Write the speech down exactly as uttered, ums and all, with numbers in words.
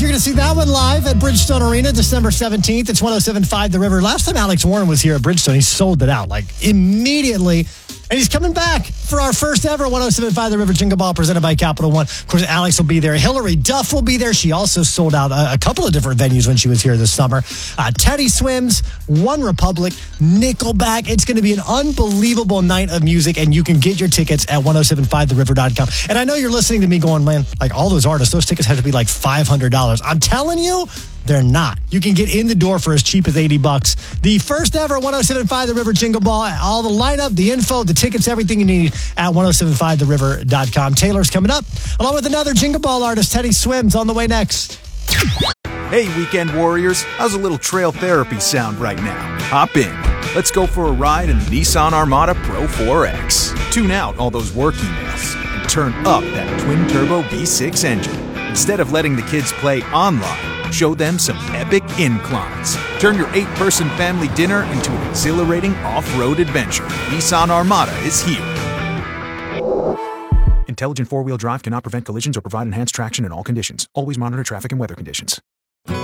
you're going to see that one live at Bridgestone Arena December seventeenth. It's ten seventy-five The River. Last time Alex Warren was here at Bridgestone, he sold it out like immediately. And he's coming back for our first ever ten seventy-five The River Jingle Ball presented by Capital One. Of course, Alex will be there. Hillary Duff will be there. She also sold out a, a couple of different venues when she was here this summer. Uh, Teddy Swims, One Republic, Nickelback. It's going to be an unbelievable night of music, and you can get your tickets at ten seventy-five the river dot com. And I know you're listening to me going, man, like all those artists, those tickets have to be like five hundred dollars. I'm telling you, they're not. You can get in the door for as cheap as eighty bucks. The first ever ten seventy-five The River Jingle Ball. All the lineup, the info, the tickets, everything you need at ten seventy-five the river dot com. Taylor's coming up, along with another Jingle Ball artist, Teddy Swims, on the way next. Hey, Weekend Warriors. How's a little trail therapy sound right now? Hop in. Let's go for a ride in the Nissan Armada Pro four X. Tune out all those work emails and turn up that twin-turbo V six engine. Instead of letting the kids play online, show them some epic inclines. Turn your eight-person family dinner into an exhilarating off-road adventure. Nissan Armada is here. Intelligent four-wheel drive cannot prevent collisions or provide enhanced traction in all conditions. Always monitor traffic and weather conditions.